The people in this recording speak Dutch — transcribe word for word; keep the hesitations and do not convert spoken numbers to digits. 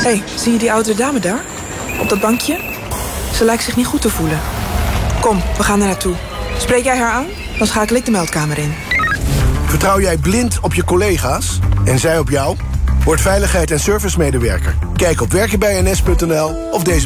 Hé, hey, zie je die oudere dame daar? Op dat bankje? Ze lijkt zich niet goed te voelen. Kom, we gaan er naartoe. Spreek jij haar aan? Dan schakel ik de meldkamer in. Vertrouw jij blind op je collega's en zij op jou? Word veiligheid- en servicemedewerker. Kijk op werkenbijns punt n l of deze